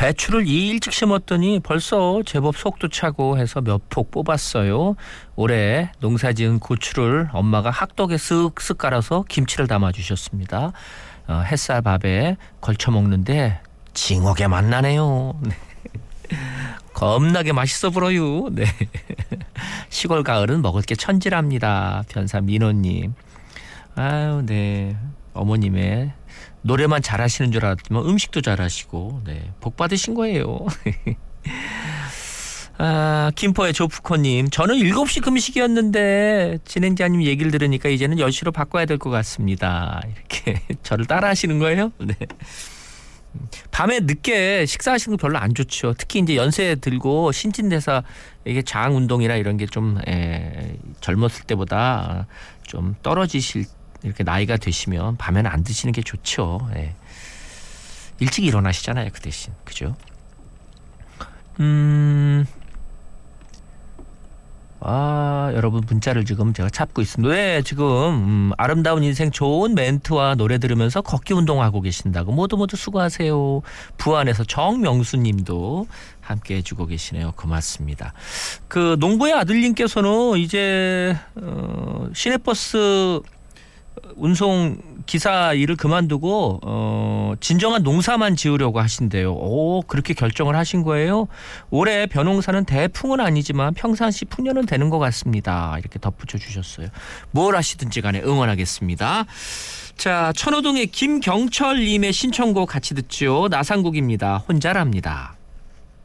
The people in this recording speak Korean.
배추를 일찍 심었더니 벌써 제법 속도 차고 해서 몇 폭 뽑았어요. 올해 농사지은 고추를 엄마가 학덕에 쓱쓱 깔아서 김치를 담아주셨습니다. 햇살 밥에 걸쳐 먹는데 징하게 맛나네요. 네. 겁나게 맛있어 보여요. 네. 시골 가을은 먹을 게 천지랍니다. 변사 민호님. 아유, 네. 어머님의 노래만 잘하시는 줄 알았지만 음식도 잘하시고, 네. 복 받으신 거예요. 김포의 조프코님. 저는 7시 금식이었는데 진행자님 얘기를 들으니까 이제는 10시로 바꿔야 될 것 같습니다. 이렇게 저를 따라 하시는 거예요? 네. 밤에 늦게 식사하시는 거 별로 안 좋죠. 특히 이제 연세 들고 신진대사 이게 장 운동이나 이런 게 좀 젊었을 때보다 좀 떨어지실 이렇게 나이가 되시면 밤에는 안 드시는 게 좋죠. 예. 일찍 일어나시잖아요, 그 대신. 그죠? 여러분 문자를 지금 제가 찾고 있습니다. 네, 지금 아름다운 인생 좋은 멘트와 노래 들으면서 걷기 운동하고 계신다고 모두 수고하세요. 부안에서 정명수님도 함께 해주고 계시네요. 고맙습니다. 그 농부의 아들님께서는 이제 시내버스 운송 기사 일을 그만두고 진정한 농사만 지으려고 하신대요. 오, 그렇게 결정을 하신 거예요? 올해 벼농사는 대풍은 아니지만 평상시 풍년은 되는 것 같습니다. 이렇게 덧붙여 주셨어요. 뭘 하시든지 간에 응원하겠습니다. 자, 천호동의 김경철님의 신청곡 같이 듣죠. 나상국입니다. 혼자랍니다.